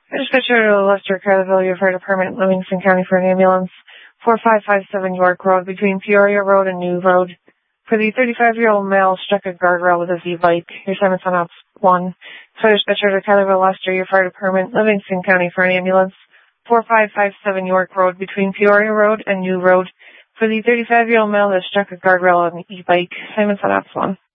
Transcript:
Dispatcher to Lester Carlisle, you've heard a permit Livingston County for an ambulance. 4557 York Road between Peoria Road and New Road. For the 35-year-old male struck a guardrail with his e-bike. Your assignment's on Ops 1. So dispatcher to Carlisle, Lester, you've heard a permit Livingston County for an ambulance. 4557 York Road between Peoria Road and New Road. For the 35-year-old male that struck a guardrail on an e-bike. Assignment's on Ops 1.